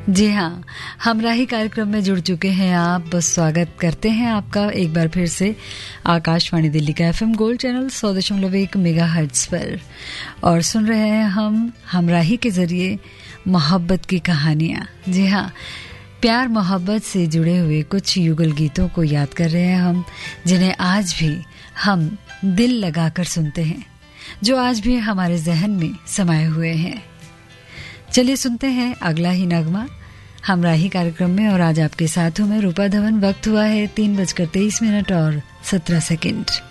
जी हाँ, हमराही कार्यक्रम में जुड़ चुके हैं आप। बस स्वागत करते हैं आपका एक बार फिर से आकाशवाणी दिल्ली का FM गोल्ड चैनल 100.1 मेगाहर्ट्ज पर, और सुन रहे हैं हम हमराही के जरिए मोहब्बत की कहानियाँ। जी हाँ, प्यार मोहब्बत से जुड़े हुए कुछ युगल गीतों को याद कर रहे हैं हम, जिन्हें आज भी हम दिल लगाकर सुनते हैं, जो आज भी हमारे जहन में समाये हुए हैं। चलिए सुनते हैं अगला ही नगमा हमराही कार्यक्रम में, और आज आपके साथ हूं मैं रूपा धवन। वक्त हुआ है 3:23 और 17 सेकंड।